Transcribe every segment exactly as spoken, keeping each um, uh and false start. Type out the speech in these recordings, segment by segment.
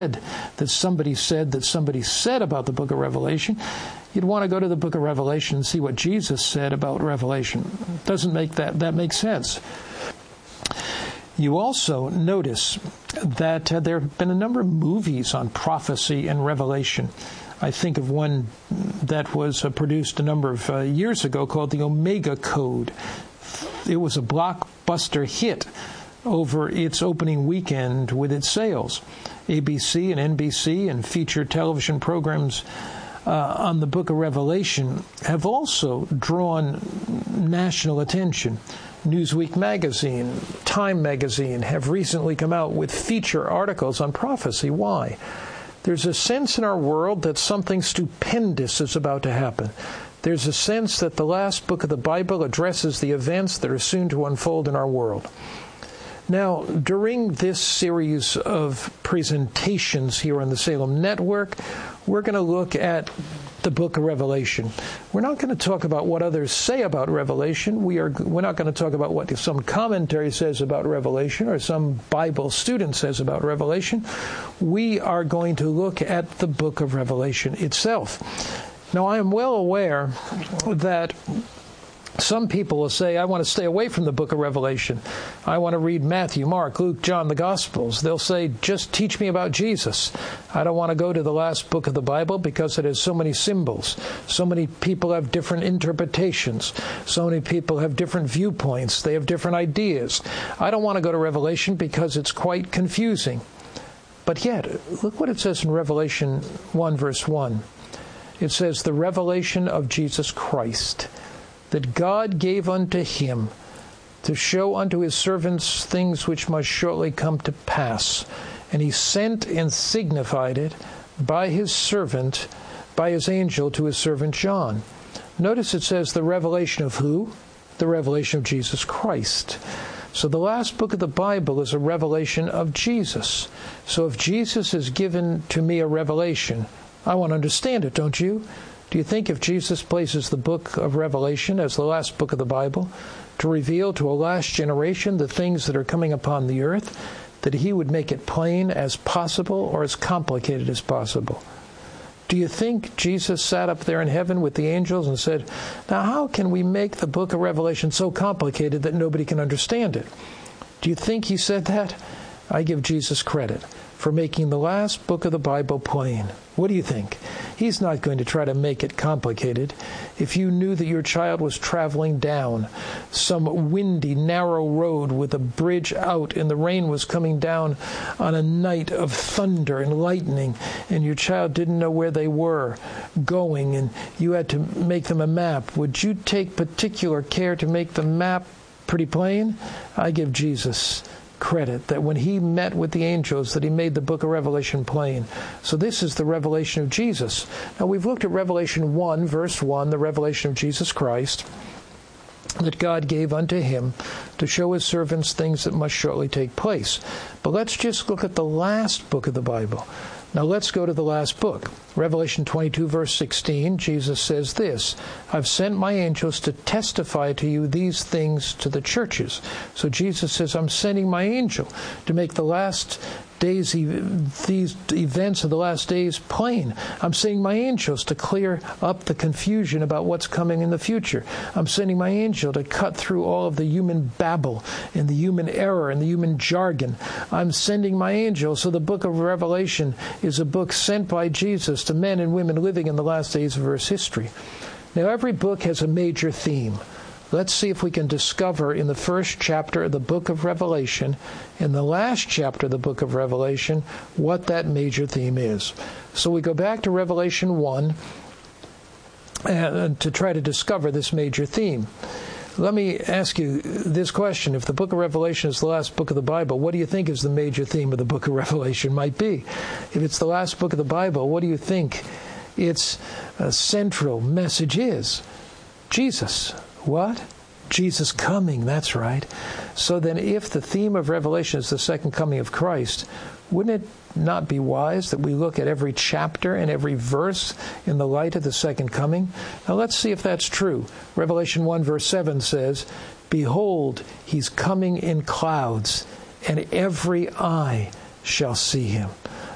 that somebody said that somebody said about the book of Revelation, you'd want to go to the book of Revelation and see what Jesus said about Revelation. Doesn't make that, that makes sense. You also notice that uh, there have been a number of movies on prophecy and Revelation. I think of one that was uh, produced a number of uh, years ago called The Omega Code. It was a blockbuster hit over its opening weekend with its sales. A B C and N B C and feature television programs uh, on the book of Revelation have also drawn national attention. Newsweek magazine, Time magazine have recently come out with feature articles on prophecy. Why? There's a sense in our world that something stupendous is about to happen. There's a sense that the last book of the Bible addresses the events that are soon to unfold in our world. Now, during this series of presentations here on the Salem Network, we're going to look at the book of Revelation. We're not going to talk about what others say about Revelation. We are, we're not going to talk about what some commentary says about Revelation or some Bible student says about Revelation. We are going to look at the book of Revelation itself. Now, I am well aware that some people will say, I want to stay away from the book of Revelation. I want to read Matthew, Mark, Luke, John, the Gospels. They'll say, just teach me about Jesus. I don't want to go to the last book of the Bible because it has so many symbols. So many people have different interpretations. So many people have different viewpoints. They have different ideas. I don't want to go to Revelation because it's quite confusing. But yet, look what it says in Revelation one, verse one. It says, the revelation of Jesus Christ, that God gave unto him to show unto his servants things which must shortly come to pass. And he sent and signified it by his servant, by his angel to his servant John. Notice it says the revelation of who? The revelation of Jesus Christ. So the last book of the Bible is a revelation of Jesus. So if Jesus has given to me a revelation, I want to understand it, don't you? Do you think if Jesus places the book of Revelation as the last book of the Bible to reveal to a last generation the things that are coming upon the earth, that he would make it plain as possible or as complicated as possible? Do you think Jesus sat up there in heaven with the angels and said, now how can we make the book of Revelation so complicated that nobody can understand it? Do you think he said that? I give Jesus credit for making the last book of the Bible plain. What do you think? He's not going to try to make it complicated. If you knew that your child was traveling down some windy, narrow road with a bridge out and the rain was coming down on a night of thunder and lightning, and your child didn't know where they were going, and you had to make them a map, would you take particular care to make the map pretty plain? I give Jesus credit that when he met with the angels, that he made the book of Revelation plain. So this is the revelation of Jesus. Now we've looked at Revelation one, verse one, the revelation of Jesus Christ, that God gave unto him to show his servants things that must shortly take place. But let's just look at the last book of the Bible. Now let's go to the last book. Revelation twenty-two, verse sixteen, Jesus says this, I've sent my angels to testify to you these things to the churches. So Jesus says, I'm sending my angel to make the last days, these events of the last days plain. I'm sending my angels to clear up the confusion about what's coming in the future. I'm sending my angel to cut through all of the human babble and the human error and the human jargon. I'm sending my angel. So the book of Revelation is a book sent by Jesus to men and women living in the last days of Earth's history. Now, every book has a major theme. Let's see if we can discover in the first chapter of the book of Revelation, in the last chapter of the book of Revelation, what that major theme is. So we go back to Revelation one uh, to try to discover this major theme. Let me ask you this question. If the book of Revelation is the last book of the Bible, what do you think is the major theme of the book of Revelation might be? If it's the last book of the Bible, what do you think its uh, central message is? Jesus. What? Jesus coming, that's right. So then if the theme of Revelation is the second coming of Christ, wouldn't it not be wise that we look at every chapter and every verse in the light of the second coming? Now let's see if that's true. Revelation one verse seven says, Behold, he's coming in clouds, and every eye shall see him.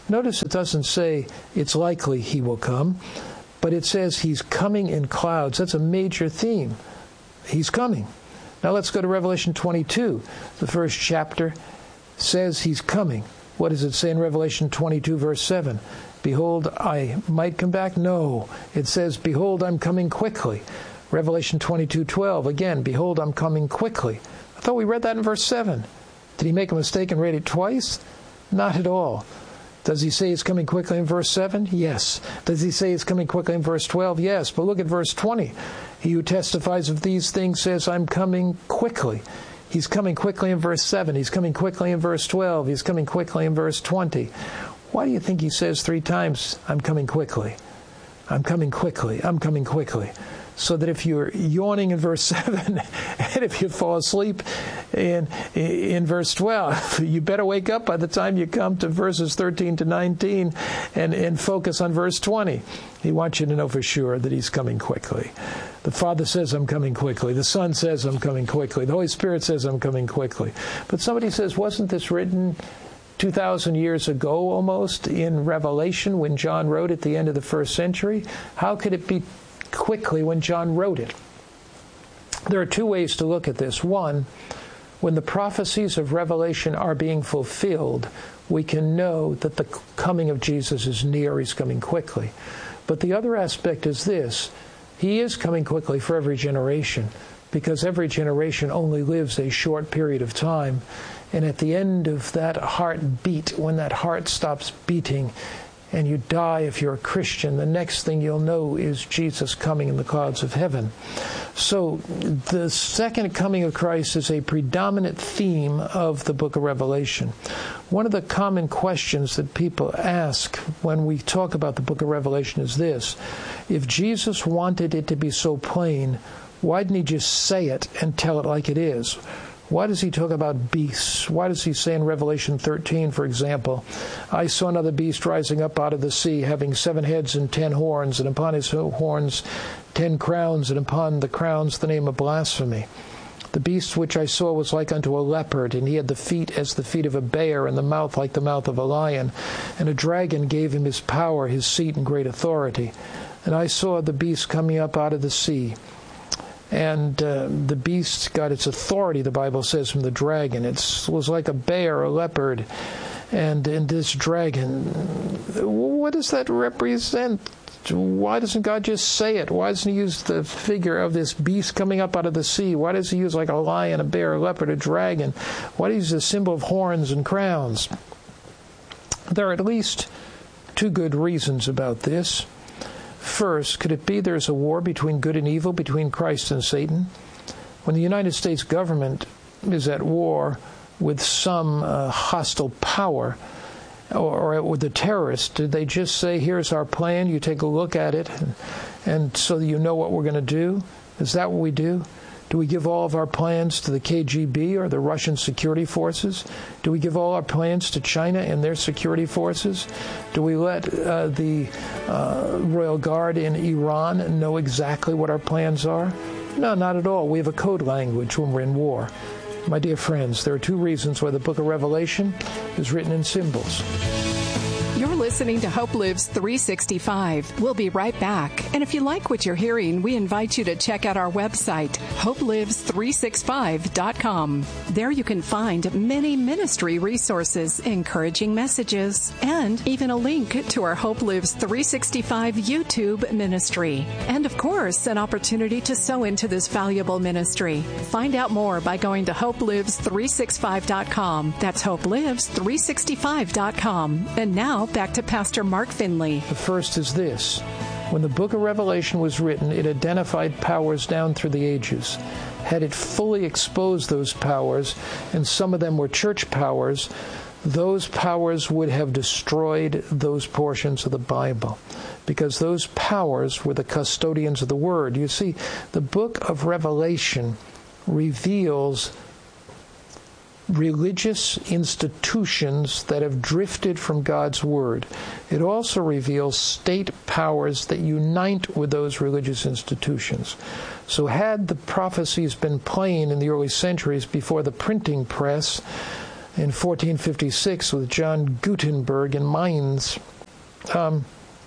Notice it doesn't say it's likely he will come, but it says he's coming in clouds. That's a major theme. He's coming. Now let's go to Revelation twenty-two. The first chapter says he's coming. What does it say in Revelation twenty-two, verse seven? Behold, I might come back? No. It says, behold, I'm coming quickly. Revelation twenty-two, twelve, again, behold, I'm coming quickly. I thought we read that in verse seven. Did he make a mistake and read it twice? Not at all. Does he say he's coming quickly in verse seven? Yes. Does he say he's coming quickly in verse twelve? Yes. But look at verse twenty. He who testifies of these things says, I'm coming quickly. He's coming quickly in verse seven. He's coming quickly in verse twelve. He's coming quickly in verse twenty. Why do you think he says three times, I'm coming quickly? I'm coming quickly. I'm coming quickly. So that if you're yawning in verse seven and if you fall asleep in in verse twelve, you better wake up by the time you come to verses thirteen to nineteen and, and focus on verse twenty. He wants you to know for sure that he's coming quickly. The Father says, I'm coming quickly. The Son says, I'm coming quickly. The Holy Spirit says, I'm coming quickly. But somebody says, wasn't this written two thousand years ago almost in Revelation when John wrote at the end of the first century? How could it be quickly when John wrote it? There are two ways to look at this. One, when the prophecies of Revelation are being fulfilled, we can know that the coming of Jesus is near. He's coming quickly. But the other aspect is this. He is coming quickly for every generation, because every generation only lives a short period of time. And at the end of that heartbeat, when that heart stops beating, and you die if you're a Christian, the next thing you'll know is Jesus coming in the clouds of heaven. So the second coming of Christ is a predominant theme of the book of Revelation. One of the common questions that people ask when we talk about the book of Revelation is this: if Jesus wanted it to be so plain, why didn't he just say it and tell it like it is? Why does he talk about beasts? Why does he say in Revelation thirteen, for example, I saw another beast rising up out of the sea, having seven heads and ten horns, and upon his horns ten crowns, and upon the crowns the name of blasphemy. The beast which I saw was like unto a leopard, and he had the feet as the feet of a bear, and the mouth like the mouth of a lion. And a dragon gave him his power, his seat, and great authority. And I saw the beast coming up out of the sea. And uh, the beast got its authority, the Bible says, from the dragon. It was like a bear, a leopard. And, and this dragon, what does that represent? Why doesn't God just say it? Why doesn't he use the figure of this beast coming up out of the sea? Why does he use like a lion, a bear, a leopard, a dragon? Why does he use the symbol of horns and crowns? There are at least two good reasons about this. First, could it be there's a war between good and evil, between Christ and Satan? When the United States government is at war with some uh, hostile power, or, or with the terrorists, did they just say, here's our plan, you take a look at it, and, and so that you know what we're going to do? Is that what we do? Do we give all of our plans to the K G B or the Russian security forces? Do we give all our plans to China and their security forces? Do we let uh, the uh, Royal Guard in Iran know exactly what our plans are? No, not at all. We have a code language when we're in war. My dear friends, there are two reasons why the book of Revelation is written in symbols. You're listening to Hope Lives three sixty-five. We'll be right back. And if you like what you're hearing, we invite you to check out our website, hope lives three sixty-five dot com. There you can find many ministry resources, encouraging messages, and even a link to our Hope Lives three sixty-five YouTube ministry. And of course, an opportunity to sow into this valuable ministry. Find out more by going to hope lives three sixty-five dot com. That's hope lives three sixty-five dot com. And now, back to Pastor Mark Finley. The first is this. When the book of Revelation was written, it identified powers down through the ages. Had it fully exposed those powers, and some of them were church powers, those powers would have destroyed those portions of the Bible, because those powers were the custodians of the Word. You see, the book of Revelation reveals religious institutions that have drifted from God's Word. It also reveals state powers that unite with those religious institutions. So had the prophecies been plain in the early centuries before the printing press, in fourteen fifty-six with John Gutenberg in Mainz. Um,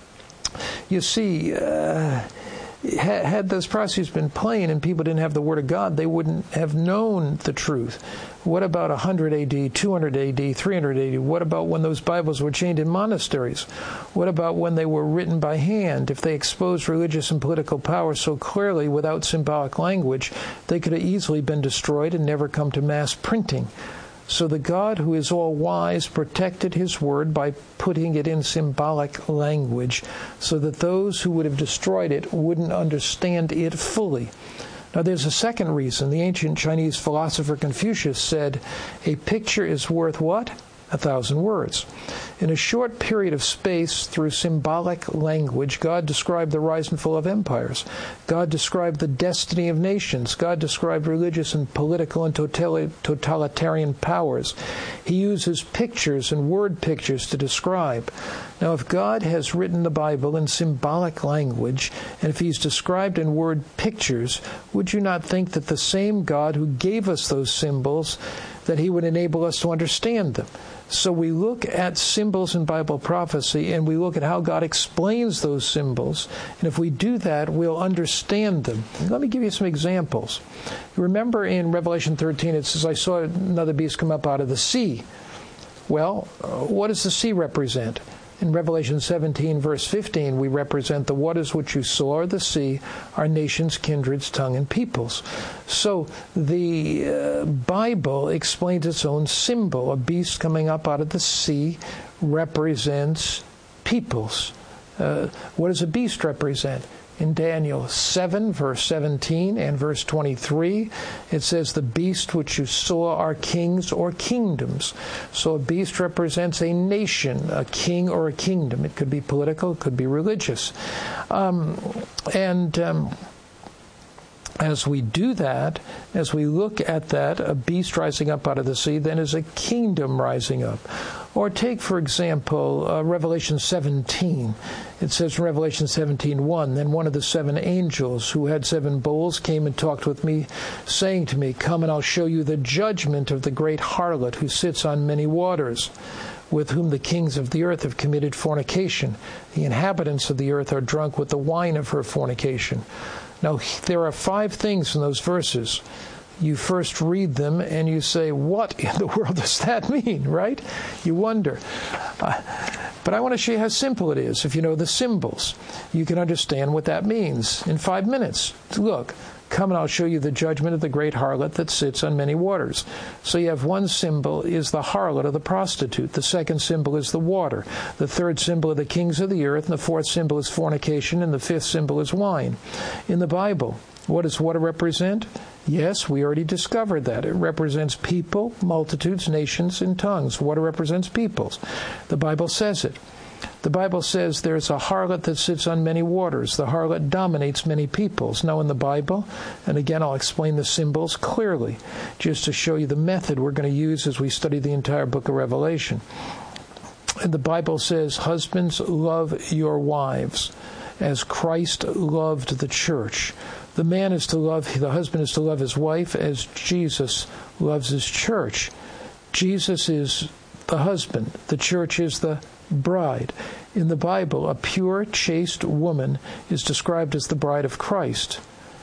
you see, uh, had, had those prophecies been plain and people didn't have the Word of God, they wouldn't have known the truth. What about one hundred A D, two hundred A D, three hundred A D? What about when those Bibles were chained in monasteries? What about when they were written by hand? If they exposed religious and political power so clearly without symbolic language, they could have easily been destroyed and never come to mass printing. So the God who is all-wise protected His Word by putting it in symbolic language so that those who would have destroyed it wouldn't understand it fully. Now, there's a second reason. The ancient Chinese philosopher Confucius said, a picture is worth what? A thousand words. In a short period of space, through symbolic language, God described the rise and fall of empires. God described the destiny of nations. God described religious and political and totalitarian powers. He uses pictures and word pictures to describe. Now, if God has written the Bible in symbolic language, and if He's described in word pictures, would you not think that the same God who gave us those symbols, that He would enable us to understand them? So we look at symbols in Bible prophecy, and we look at how God explains those symbols. And if we do that, we'll understand them. Let me give you some examples. Remember in Revelation thirteen, it says, I saw another beast come up out of the sea. Well, what does the sea represent? In Revelation seventeen, verse fifteen, we represent the waters which you saw, or the sea, are nations, kindreds, tongue, and peoples. So the uh, Bible explains its own symbol. A beast coming up out of the sea represents peoples. Uh, what does a beast represent? In Daniel seven, verse seventeen and verse twenty-three, it says, the beast which you saw are kings or kingdoms. So a beast represents a nation, a king or a kingdom. It could be political, it could be religious. Um, and um, as we do that, as we look at that, a beast rising up out of the sea, then is a kingdom rising up. Or take, for example, uh, Revelation seventeen. It says in Revelation seventeen one, then one of the seven angels who had seven bowls came and talked with me, saying to me, come and I'll show you the judgment of the great harlot who sits on many waters, with whom the kings of the earth have committed fornication. The inhabitants of the earth are drunk with the wine of her fornication. Now, there are five things in those verses. You first read them and you say, what in the world does that mean, right? You wonder. Uh, but I want to show you how simple it is. If you know the symbols, you can understand what that means in five minutes. Look, come and I'll show you the judgment of the great harlot that sits on many waters. So you have one symbol is the harlot or the prostitute. The second symbol is the water. The third symbol are the kings of the earth. And the fourth symbol is fornication. And the fifth symbol is wine. In the Bible, what does water represent? Yes, we already discovered that. It represents people, multitudes, nations, and tongues. Water represents peoples. The Bible says it. The Bible says there's a harlot that sits on many waters. The harlot dominates many peoples. Now in the Bible, and again I'll explain the symbols clearly, just to show you the method we're going to use as we study the entire book of Revelation. And the Bible says, husbands, love your wives as Christ loved the church. The man is to love, the husband is to love his wife as Jesus loves his church. Jesus is the husband. The church is the bride. In the Bible, a pure, chaste woman is described as the bride of Christ,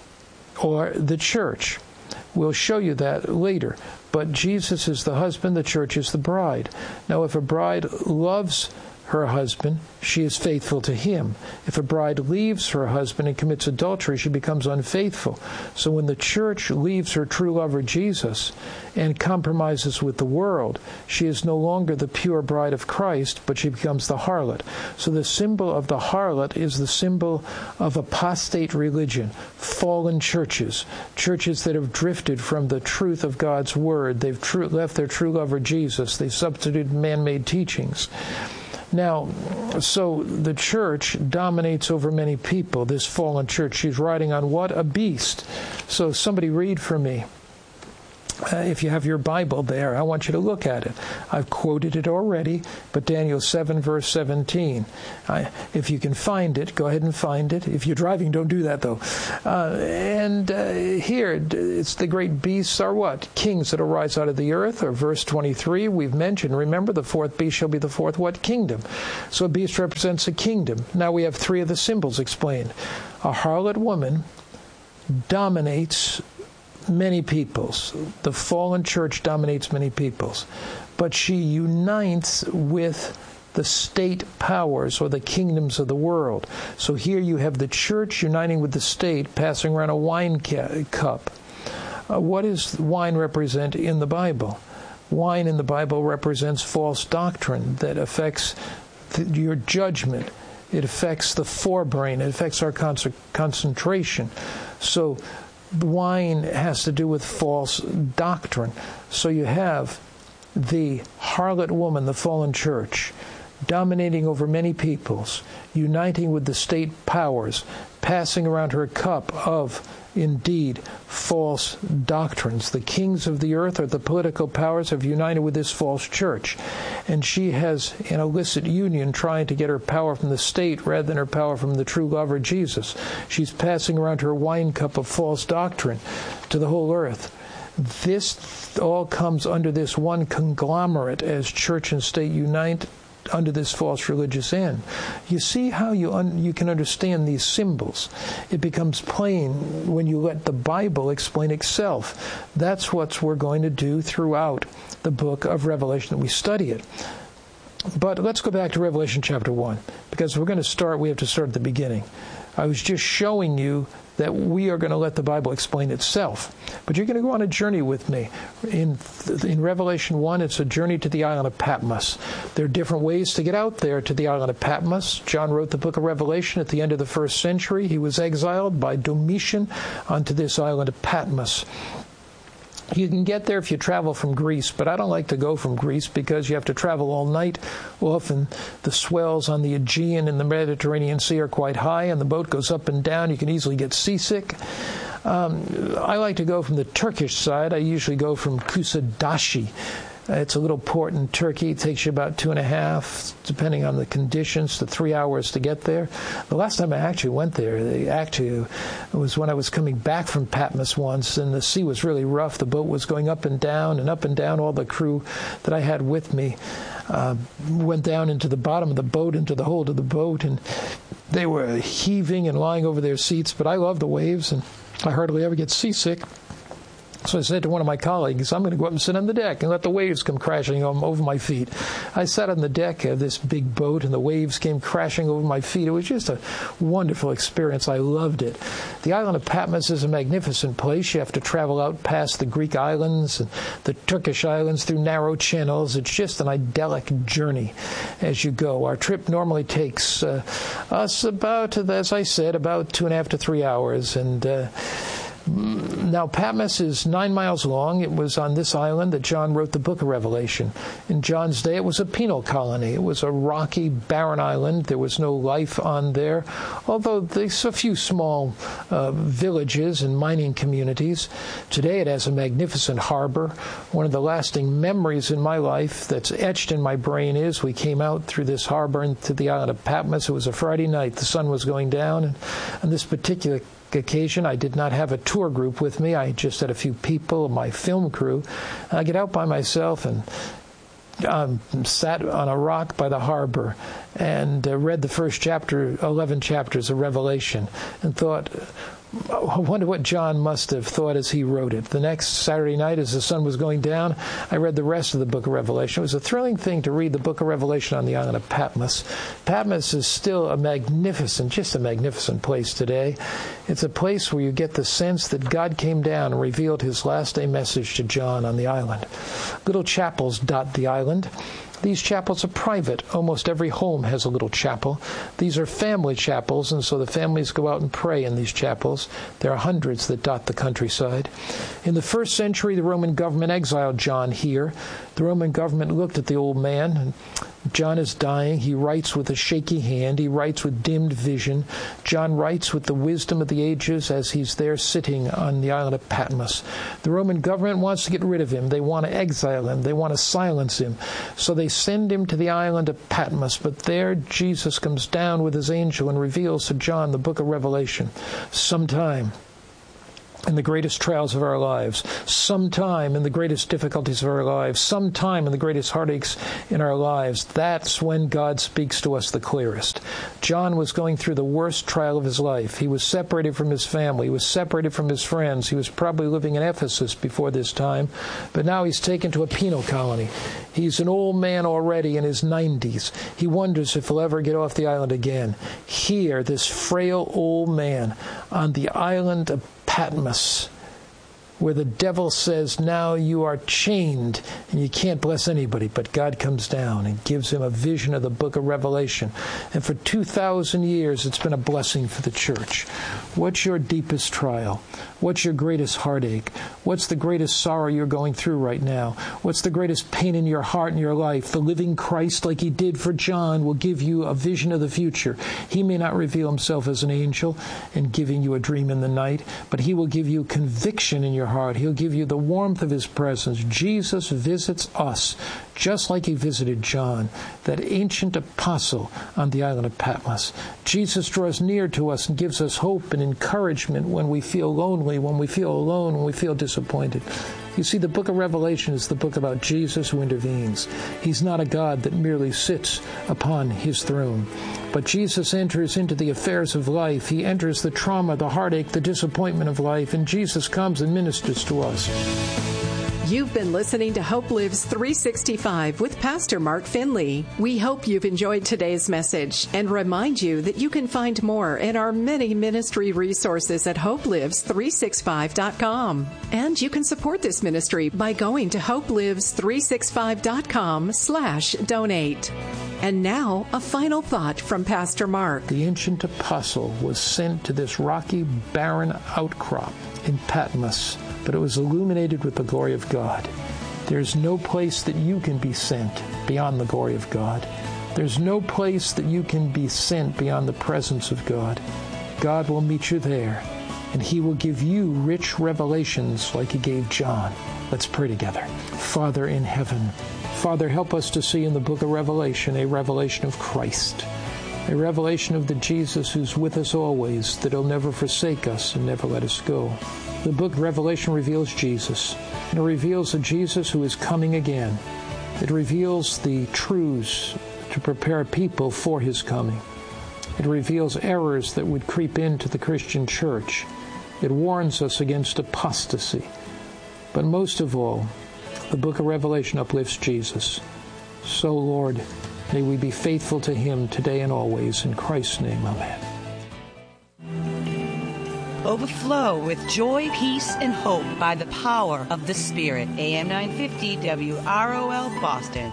or the church. We'll show you that later. But Jesus is the husband, the church is the bride. Now, if a bride loves her husband, she is faithful to him. If a bride leaves her husband and commits adultery, she becomes unfaithful. So when the church leaves her true lover Jesus and compromises with the world, she is no longer the pure bride of Christ, but she becomes the harlot. So the symbol of the harlot is the symbol of apostate religion, fallen churches, churches that have drifted from the truth of God's word. They've tr- left their true lover Jesus. They've substituted man-made teachings. Now, so the church dominates over many people, this fallen church. She's riding on what? A beast. So somebody read for me Uh, if you have your Bible there, I want you to look at it. I've quoted it already, but Daniel seven, verse seventeen. I, if you can find it, go ahead and find it. If you're driving, don't do that, though. Uh, and uh, here, it's the great beasts are what? Kings that arise out of the earth, or verse twenty-three, we've mentioned, remember, the fourth beast shall be the fourth what? Kingdom. So a beast represents a kingdom. Now we have three of the symbols explained. A harlot woman dominates many peoples. The fallen church dominates many peoples. But she unites with the state powers or the kingdoms of the world. So here you have the church uniting with the state, passing around a wine ca- cup. Uh, what does wine represent in the Bible? Wine in the Bible represents false doctrine that affects th- your judgment. It affects the forebrain. It affects our con- concentration. So wine has to do with false doctrine. So you have the harlot woman, the fallen church, dominating over many peoples, uniting with the state powers, passing around her cup of, indeed, false doctrines. The kings of the earth, or the political powers, have united with this false church. And she has an illicit union trying to get her power from the state rather than her power from the true lover, Jesus. She's passing around her wine cup of false doctrine to the whole earth. This all comes under this one conglomerate as church and state unite under this false religious end. You see how you un- you can understand these symbols. It becomes plain when you let the Bible explain itself. That's what we're going to do throughout the book of Revelation, that we study it. But let's go back to Revelation chapter one, because we're going to start, we have to start at the beginning. I was just showing you that we are going to let the Bible explain itself. But you're going to go on a journey with me. In in Revelation one, it's a journey to the island of Patmos. There are different ways to get out there to the island of Patmos. John wrote the book of Revelation at the end of the first century. He was exiled by Domitian onto this island of Patmos. You can get there if you travel from Greece, but I don't like to go from Greece because you have to travel all night. Often the swells on the Aegean and the Mediterranean Sea are quite high, and the boat goes up and down. You can easily get seasick. Um, I like to go from the Turkish side. I usually go from Kusadasi. It's a little port in Turkey. It takes you about two and a half, depending on the conditions, to three hours to get there. The last time I actually went there, they actually was when I was coming back from Patmos once, and the sea was really rough. The boat was going up and down and up and down. All the crew that I had with me uh, went down into the bottom of the boat, into the hold of the boat, and they were heaving and lying over their seats. But I love the waves, and I hardly ever get seasick. So I said to one of my colleagues, I'm going to go up and sit on the deck and let the waves come crashing over my feet. I sat on the deck of this big boat, and the waves came crashing over my feet. It was just a wonderful experience. I loved it. The island of Patmos is a magnificent place. You have to travel out past the Greek islands and the Turkish islands through narrow channels. It's just an idyllic journey as you go. Our trip normally takes uh, us about, as I said, about two and a half to three hours. And uh, Now, Patmos is nine miles long. It was on this island that John wrote the book of Revelation. In John's day, it was a penal colony. It was a rocky, barren island. There was no life on there, although there's a few small uh, villages and mining communities. Today, it has a magnificent harbor. One of the lasting memories in my life that's etched in my brain is we came out through this harbor into the island of Patmos. It was a Friday night. The sun was going down, and on this particular occasion, I did not have a tour group with me. I just had a few people, my film crew. And I get out by myself and um, sat on a rock by the harbor and uh, read the first chapter, eleven chapters of Revelation, and thought, I wonder what John must have thought as he wrote it. The next Saturday night, as the sun was going down, I read the rest of the book of Revelation. It was a thrilling thing to read the book of Revelation on the island of Patmos. Patmos is still a magnificent, just a magnificent place today. It's a place where you get the sense that God came down and revealed his last day message to John on the island. Little chapels dot the island. These chapels are private. Almost every home has a little chapel. These are family chapels, and so the families go out and pray in these chapels. There are hundreds that dot the countryside. In the first century, the Roman government exiled John here. The Roman government looked at the old man and John is dying. He writes with a shaky hand. He writes with dimmed vision. John writes with the wisdom of the ages as he's there sitting on the island of Patmos. The Roman government wants to get rid of him. They want to exile him. They want to silence him. So they send him to the island of Patmos. But there Jesus comes down with his angel and reveals to John the book of Revelation. Sometime in the greatest trials of our lives, sometime in the greatest difficulties of our lives, sometime in the greatest heartaches in our lives, that's when God speaks to us the clearest. John was going through the worst trial of his life. He was separated from his family. He was separated from his friends. He was probably living in Ephesus before this time, but now he's taken to a penal colony. He's an old man already in his nineties. He wonders if he'll ever get off the island again. Here, this frail old man on the island of Patmos, where the devil says, now you are chained and you can't bless anybody. But God comes down and gives him a vision of the book of Revelation. And for two thousand years, it's been a blessing for the church. What's your deepest trial? What's your greatest heartache? What's the greatest sorrow you're going through right now? What's the greatest pain in your heart and your life? The living Christ, like he did for John, will give you a vision of the future. He may not reveal himself as an angel and giving you a dream in the night, but he will give you conviction in your heart. He'll give you the warmth of his presence. Jesus visits us just like he visited John, that ancient apostle on the island of Patmos. Jesus draws near to us and gives us hope and encouragement when we feel lonely, when we feel alone, when we feel disappointed. You see, the book of Revelation is the book about Jesus who intervenes. He's not a God that merely sits upon his throne. But Jesus enters into the affairs of life. He enters the trauma, the heartache, the disappointment of life, and Jesus comes and ministers to us. You've been listening to Hope Lives three sixty-five with Pastor Mark Finley. We hope you've enjoyed today's message and remind you that you can find more in our many ministry resources at hope lives three sixty-five dot com. And you can support this ministry by going to hope lives three sixty-five dot com slash donate. And now, a final thought from Pastor Mark. The ancient apostle was sent to this rocky, barren outcrop in Patmos, but it was illuminated with the glory of God. There's no place that you can be sent beyond the glory of God. There's no place that you can be sent beyond the presence of God. God will meet you there, and he will give you rich revelations like he gave John. Let's pray together. Father in heaven, Father, help us to see in the book of Revelation a revelation of Christ, a revelation of the Jesus who's with us always, that he'll never forsake us and never let us go. The book of Revelation reveals Jesus, and it reveals a Jesus who is coming again. It reveals the truths to prepare people for his coming. It reveals errors that would creep into the Christian church. It warns us against apostasy. But most of all, the book of Revelation uplifts Jesus. So, Lord, may we be faithful to him today and always. In Christ's name, amen. Overflow with joy, peace, and hope by the power of the Spirit. A M nine fifty W R O L Boston.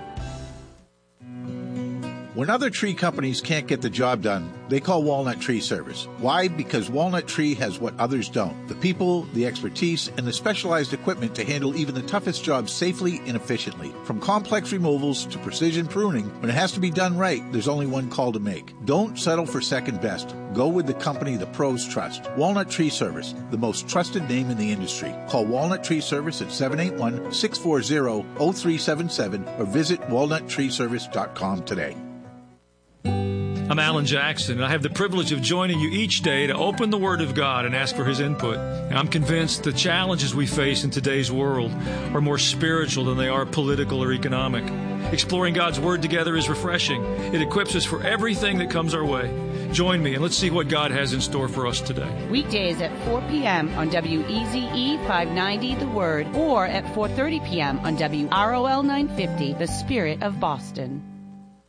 When other tree companies can't get the job done, they call Walnut Tree Service. Why? Because Walnut Tree has what others don't. The people, the expertise, and the specialized equipment to handle even the toughest jobs safely and efficiently. From complex removals to precision pruning, when it has to be done right, there's only one call to make. Don't settle for second best. Go with the company the pros trust. Walnut Tree Service, the most trusted name in the industry. Call Walnut Tree Service at seven eight one, six four zero, zero three seven seven or visit walnut tree service dot com today. I'm Alan Jackson, and I have the privilege of joining you each day to open the Word of God and ask for His input. And I'm convinced the challenges we face in today's world are more spiritual than they are political or economic. Exploring God's Word together is refreshing. It equips us for everything that comes our way. Join me, and let's see what God has in store for us today. Weekdays at four p.m. on W E Z E five ninety The Word, or at four thirty p.m. on W R O L nine fifty The Spirit of Boston.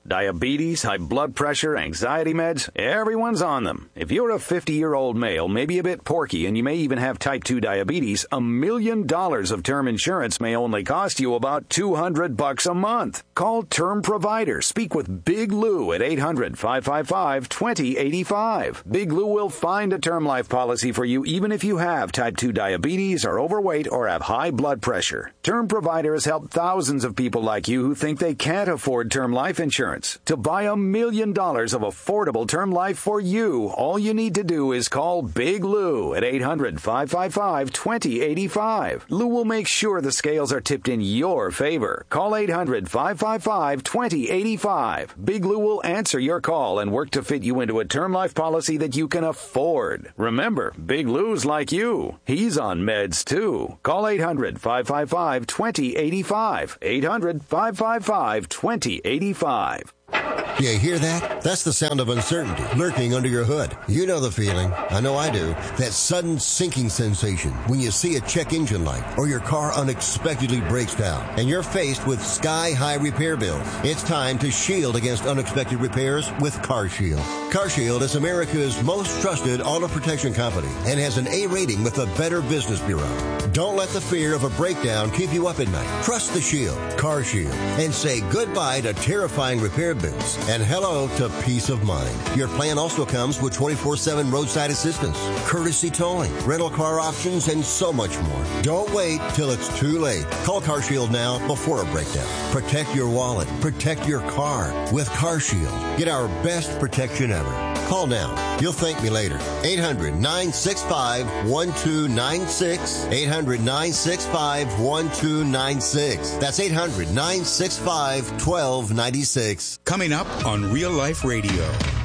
Diabetes, high blood pressure, anxiety meds, everyone's on them. If you're a fifty-year-old male, maybe a bit porky, and you may even have type two diabetes, a million dollars of term insurance may only cost you about two hundred bucks a month. Call Term Provider. Speak with Big Lou at eight hundred, five five five, two zero eight five. Big Lou will find a term life policy for you even if you have type two diabetes, are overweight, or have high blood pressure. Term Provider has helped thousands of people like you who think they can't afford term life insurance. To buy a million dollars of affordable term life for you, all you need to do is call Big Lou at eight hundred, five five five, two zero eight five. Lou will make sure the scales are tipped in your favor. Call eight hundred, five five five, two zero eight five. Big Lou will answer your call and work to fit you into a term life policy that you can afford. Remember, Big Lou's like you. He's on meds too. Call eight hundred, five five five, two zero eight five. eight hundred, five five five, two zero eight five. You hear that? That's the sound of uncertainty lurking under your hood. You know the feeling. I know I do. That sudden sinking sensation when you see a check engine light or your car unexpectedly breaks down and you're faced with sky-high repair bills. It's time to shield against unexpected repairs with CarShield. CarShield is America's most trusted auto protection company and has an A rating with the Better Business Bureau. Don't let the fear of a breakdown keep you up at night. Trust the Shield, CarShield, and say goodbye to terrifying repair bills and hello to peace of mind. Your plan also comes with twenty-four seven roadside assistance, courtesy towing, rental car options, and so much more. Don't wait till it's too late. Call CarShield now before a breakdown. Protect your wallet. Protect your car with CarShield. Get our best protection ever. Call now. You'll thank me later. eight hundred, nine six five, one two nine six. eight hundred, nine six five, one two nine six. That's eight hundred, nine six five, one two nine six. Coming up on Real Life Radio.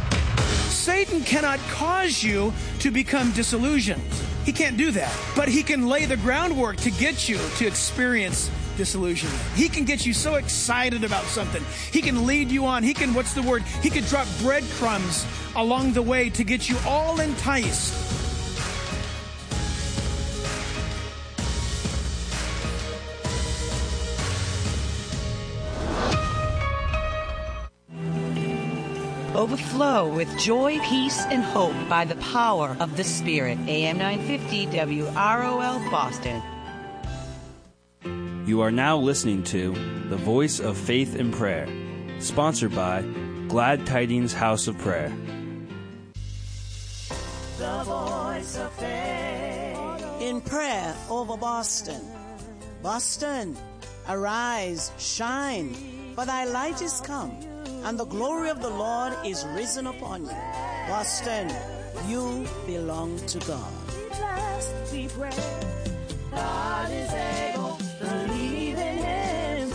Satan cannot cause you to become disillusioned. He can't do that. But he can lay the groundwork to get you to experience disillusionment. He can get you so excited about something. He can lead you on. He can, what's the word? He can drop breadcrumbs along the way to get you all enticed. Overflow with joy, peace, and hope by the power of the Spirit. A M nine fifty W R O L Boston. You are now listening to The Voice of Faith and Prayer, sponsored by Glad Tidings House of Prayer. The Voice of Faith in prayer over Boston. Boston, arise, shine, for thy light is come, and the glory of the Lord is risen upon you. Boston, you belong to God. Be blessed, be brave. God is able, believe in Him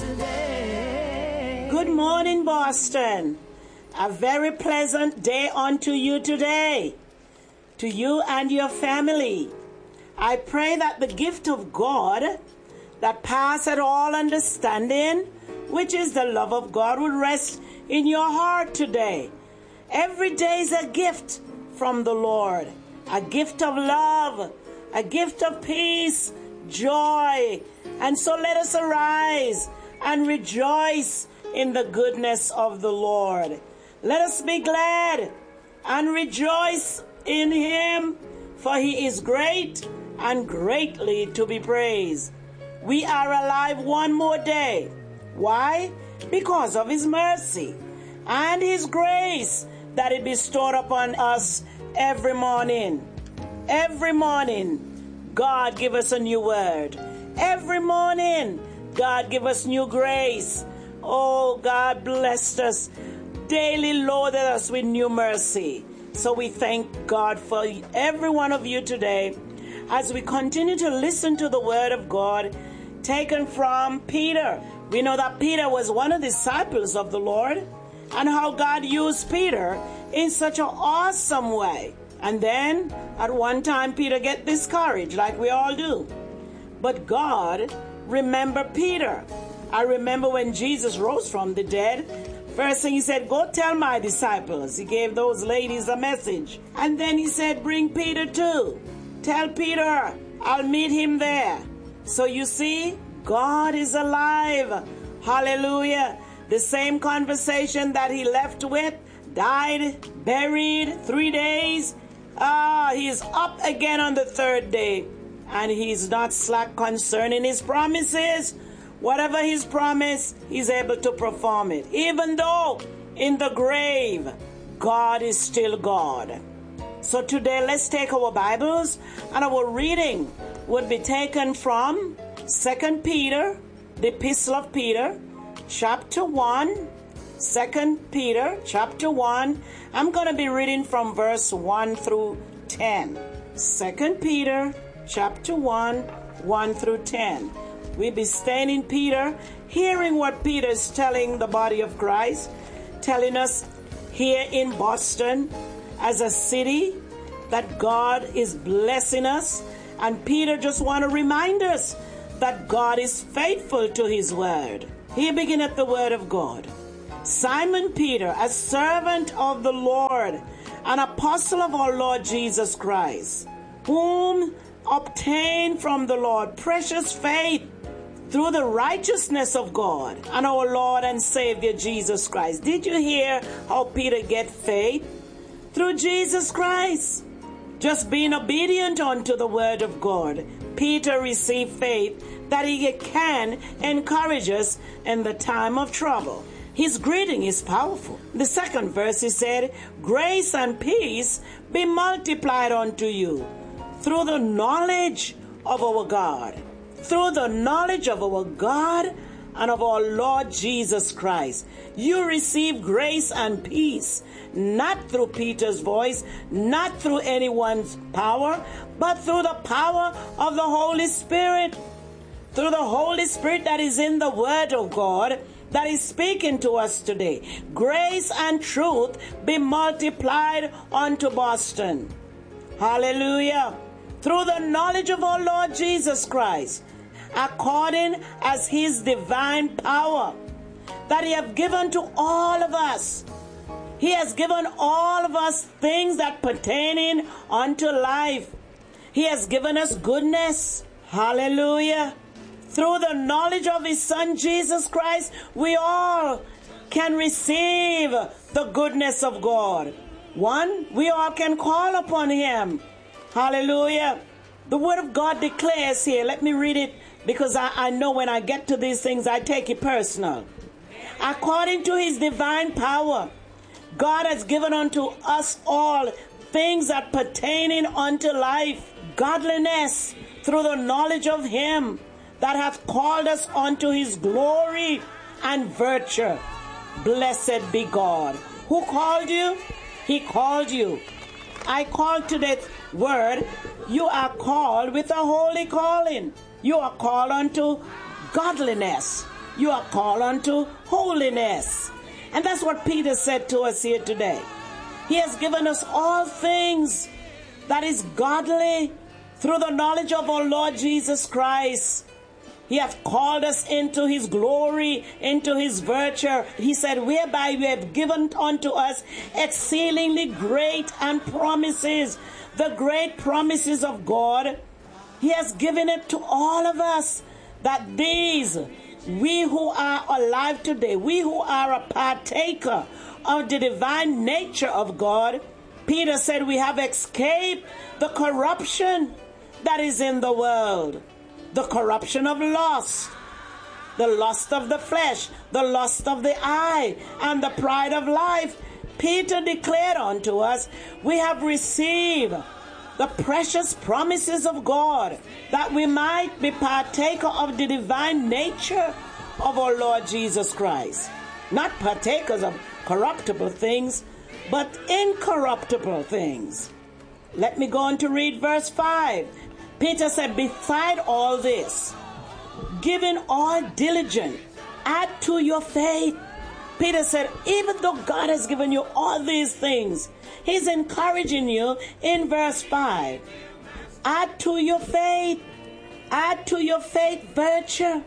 today. Good morning, Boston. A very pleasant day unto you today. To you and your family. I pray that the gift of God that passeth all understanding, which is the love of God, will rest in your heart today. Every day is a gift from the Lord. A gift of love, a gift of peace, joy. And so let us arise and rejoice in the goodness of the Lord. Let us be glad and rejoice in Him, for He is great and greatly to be praised. We are alive one more day. Why? Because of His mercy and His grace that He bestowed upon us every morning. Every morning, God give us a new word. Every morning, God give us new grace. Oh, God blessed us, daily loaded us with new mercy. So we thank God for every one of you today as we continue to listen to the word of God taken from Peter. We know that Peter was one of the disciples of the Lord, and how God used Peter in such an awesome way. And then at one time Peter get discouraged, like we all do. But God remembered Peter. I remember when Jesus rose from the dead, first thing He said, go tell my disciples. He gave those ladies a message. And then He said, bring Peter too. Tell Peter, I'll meet him there. So you see, God is alive. Hallelujah. The same conversation that he left with, died, buried, three days. Ah, he is up again on the third day. And he's not slack concerning his promises. Whatever he's promised, he's able to perform it. Even though in the grave, God is still God. So today, let's take our Bibles, and our reading would be taken from Second Peter, the Epistle of Peter, chapter one. Second Peter, chapter one. I'm going to be reading from verse one through ten. Second Peter, chapter one, one through ten. We'll be staying in Peter, hearing what Peter is telling the body of Christ, telling us here in Boston, as a city, that God is blessing us. And Peter just want to remind us that God is faithful to his word. Here beginneth the word of God. Simon Peter, a servant of the Lord, an apostle of our Lord Jesus Christ, whom obtained from the Lord precious faith through the righteousness of God and our Lord and Savior Jesus Christ. Did you hear how Peter get faith? Through Jesus Christ. Just being obedient unto the word of God. Peter received faith that he can encourage us in the time of trouble. His greeting is powerful. The second verse, he said, grace and peace be multiplied unto you through the knowledge of our God. Through the knowledge of our God and of our Lord Jesus Christ. You receive grace and peace, not through Peter's voice, not through anyone's power, but through the power of the Holy Spirit. Through the Holy Spirit that is in the Word of God, that is speaking to us today. Grace and truth be multiplied unto Boston. Hallelujah. Through the knowledge of our Lord Jesus Christ, according as his divine power that he have given to all of us. He has given all of us things that pertaining unto life. He has given us goodness. Hallelujah. Through the knowledge of his Son Jesus Christ, we all can receive the goodness of God. One, we all can call upon him. Hallelujah. The word of God declares here, let me read it, because I, I know when I get to these things, I take it personal. According to his divine power, God has given unto us all things that pertaining unto life, godliness, through the knowledge of him that hath called us unto his glory and virtue. Blessed be God. Who called you? He called you. I call to that word, you are called with a holy calling. You are called unto godliness. You are called unto holiness. And that's what Peter said to us here today. He has given us all things that is godly through the knowledge of our Lord Jesus Christ. He hath called us into his glory, into his virtue. He said, whereby we have given unto us exceedingly great and promises. The great promises of God, he has given it to all of us, that these, we who are alive today, we who are a partaker of the divine nature of God, Peter said we have escaped the corruption that is in the world. The corruption of lust, the lust of the flesh, the lust of the eye, and the pride of life. Peter declared unto us, we have received the precious promises of God, that we might be partaker of the divine nature of our Lord Jesus Christ. Not partakers of corruptible things, but incorruptible things. Let me go on to read verse five. Peter said, beside all this, giving all diligence, add to your faith. Peter said, even though God has given you all these things, he's encouraging you in verse five. Add to your faith. Add to your faith virtue.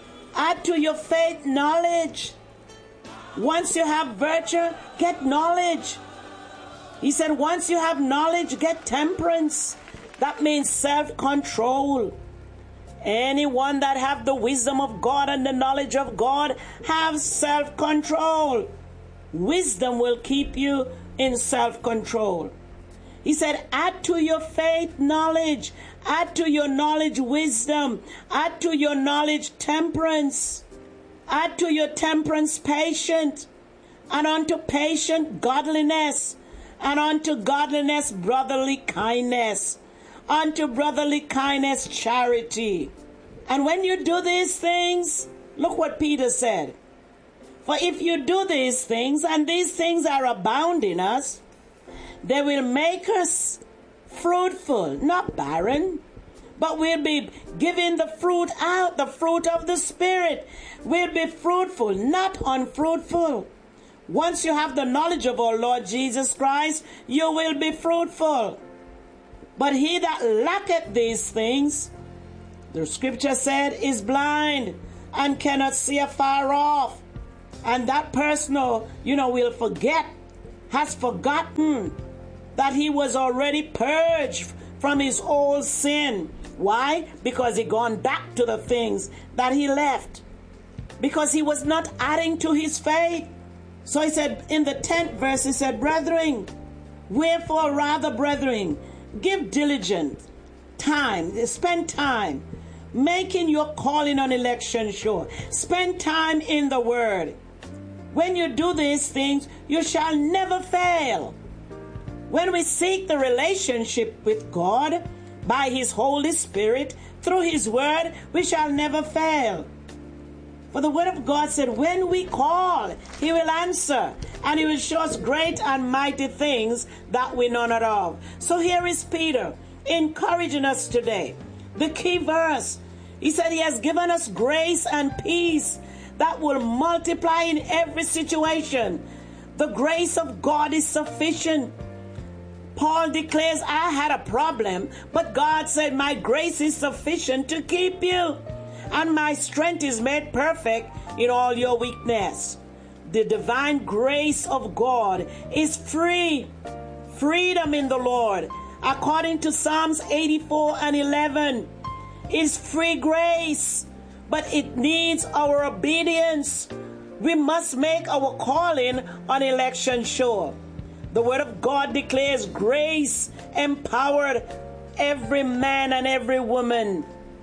Add to your faith knowledge. Once you have virtue, get knowledge. He said, once you have knowledge, get temperance. That means self-control. Anyone that have the wisdom of God and the knowledge of God have self-control. Wisdom will keep you in self-control. He said, add to your faith knowledge. Add to your knowledge wisdom. Add to your knowledge temperance. Add to your temperance patience. And unto patience godliness. And unto godliness brotherly kindness. Unto brotherly kindness charity. And when you do these things, look what Peter said. For if you do these things, and these things are abound in us, they will make us fruitful, not barren, but we'll be giving the fruit out, the fruit of the Spirit. We'll be fruitful, not unfruitful. Once you have the knowledge of our Lord Jesus Christ, you will be fruitful. But he that lacketh these things, the scripture said, is blind and cannot see afar off. And that person, you know, will forget, has forgotten that he was already purged from his old sin. Why? Because he gone back to the things that he left. Because he was not adding to his faith. So he said in the tenth verse, he said, brethren, wherefore rather, brethren, give diligent time, spend time, making your calling on election sure. Spend time in the word. When you do these things, you shall never fail. When we seek the relationship with God by his Holy Spirit, through his word, we shall never fail. For the word of God said, when we call, he will answer, and he will show us great and mighty things that we know not of. So here is Peter encouraging us today. The key verse, he said he has given us grace and peace that will multiply in every situation. The grace of God is sufficient. Paul declares, I had a problem, but God said, my grace is sufficient to keep you, and my strength is made perfect in all your weakness. The divine grace of God is free. Freedom in the Lord. According to Psalms eighty-four and eleven, is free grace, but it needs our obedience. We must make our calling on election sure. The word of God declares grace empowered every man and every woman.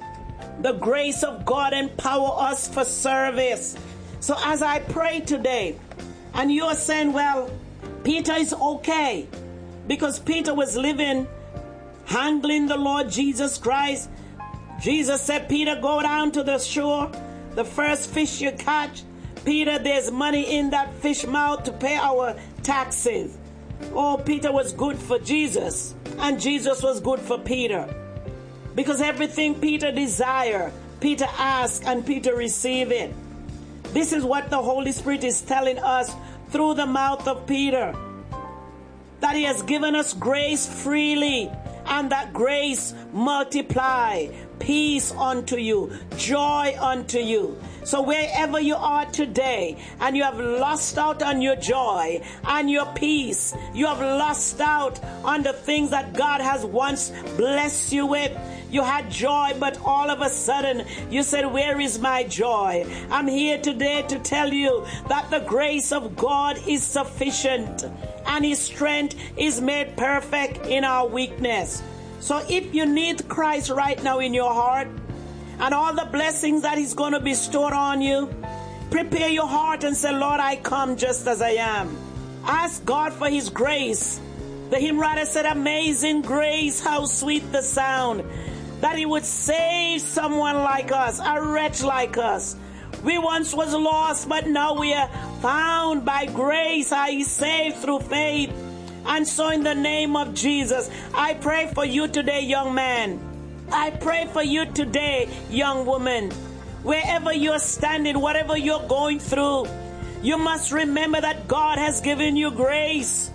The grace of God empower us for service. So as I pray today, and you are saying, well, Peter is okay, because Peter was living, handling the Lord Jesus Christ. Jesus said, Peter, go down to the shore. The first fish you catch, Peter, there's money in that fish mouth to pay our taxes. Oh, Peter was good for Jesus, and Jesus was good for Peter. Because everything Peter desired, Peter asked, and Peter received it. This is what the Holy Spirit is telling us through the mouth of Peter. That he has given us grace freely, and that grace multiply. Peace unto you, joy unto you. So wherever you are today, and you have lost out on your joy and your peace, you have lost out on the things that God has once blessed you with. You had joy, but all of a sudden you said, where is my joy? I'm here today to tell you that the grace of God is sufficient, and his strength is made perfect in our weakness. So if you need Christ right now in your heart, and all the blessings that he's going to bestow on you, prepare your heart and say, Lord, I come just as I am. Ask God for his grace. The hymn writer said, amazing grace, how sweet the sound, that he would save someone like us, a wretch like us. We once was lost, but now we are found by grace. Are ye saved through faith? And so in the name of Jesus, I pray for you today, young man. I pray for you today, young woman. Wherever you're standing, whatever you're going through, you must remember that God has given you grace.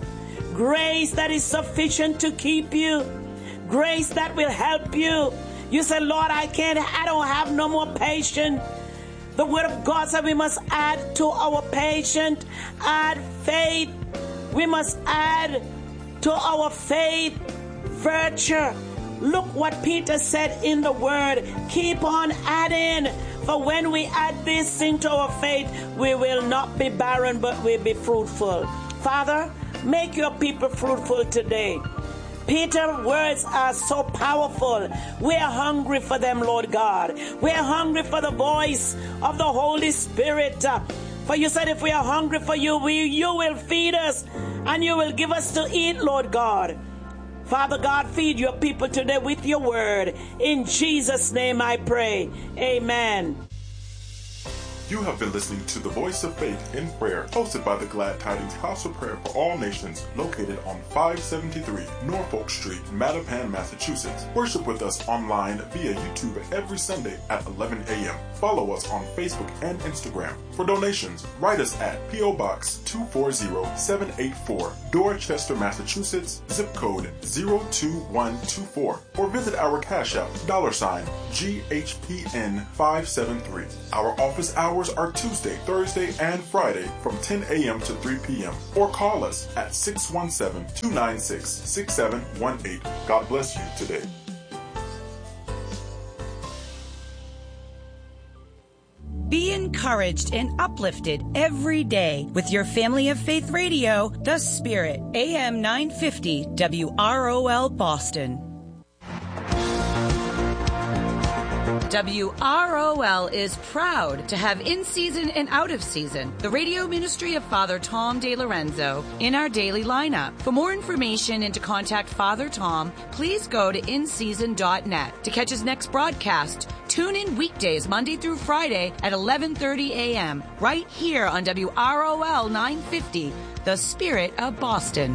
Grace that is sufficient to keep you. Grace that will help you. You say, Lord, I can't, I don't have no more patience. The word of God said we must add to our patience, add faith. We must add to our faith virtue. Look what Peter said in the word. Keep on adding. For when we add this thing to our faith, we will not be barren, but we'll be fruitful. Father, make your people fruitful today. Peter's words are so powerful. We are hungry for them, Lord God. We are hungry for the voice of the Holy Spirit. For you said if we are hungry for you, we, you will feed us and you will give us to eat, Lord God. Father God, feed your people today with your word. In Jesus' name I pray. Amen. You have been listening to The Voice of Faith in Prayer, hosted by the Glad Tidings House of Prayer for All Nations, located on five seventy-three Norfolk Street, Mattapan, Massachusetts. Worship with us online via YouTube every Sunday at eleven a.m. Follow us on Facebook and Instagram. For donations, write us at P O. Box two four zero seven eight four, Dorchester, Massachusetts, zip code zero two one two four, or visit our Cash App, dollar sign G H P N five seven three. Our office hours are Tuesday, Thursday, and Friday from ten a.m. to three p.m. or call us at six one seven, two nine six, six seven one eight. God bless you today. Be encouraged and uplifted every day with your Family of Faith Radio, The Spirit, A M nine fifty W R O L Boston. W R O L is proud to have in-season and out-of-season the radio ministry of Father Tom DeLorenzo in our daily lineup. For more information and to contact Father Tom, please go to in season dot net. To catch his next broadcast, tune in weekdays Monday through Friday at eleven thirty a.m. right here on W R O L nine fifty, The Spirit of Boston.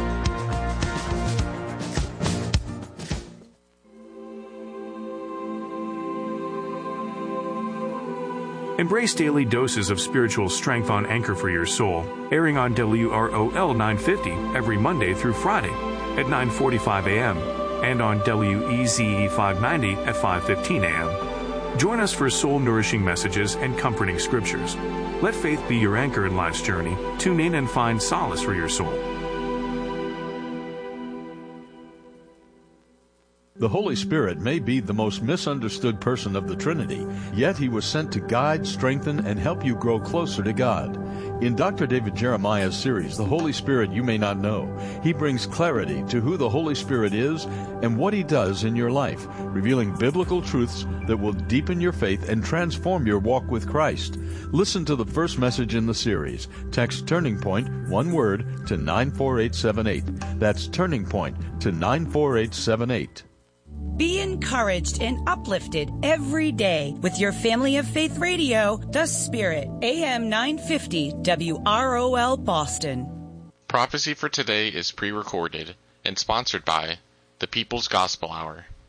Embrace daily doses of spiritual strength on Anchor for Your Soul, airing on W R O L nine fifty every Monday through Friday at nine forty-five a.m. and on W E Z E five ninety at five fifteen a.m. Join us for soul-nourishing messages and comforting scriptures. Let faith be your anchor in life's journey. Tune in and find solace for your soul. The Holy Spirit may be the most misunderstood person of the Trinity, yet He was sent to guide, strengthen, and help you grow closer to God. In Doctor David Jeremiah's series, The Holy Spirit You May Not Know, he brings clarity to who the Holy Spirit is and what He does in your life, revealing biblical truths that will deepen your faith and transform your walk with Christ. Listen to the first message in the series. Text Turning Point, one word, to nine four eight seven eight. That's Turning Point to nine four eight seven eight. Be encouraged and uplifted every day with your Family of Faith Radio, The Spirit, A M nine fifty W R O L Boston. Prophecy for today is pre-recorded and sponsored by the People's Gospel Hour.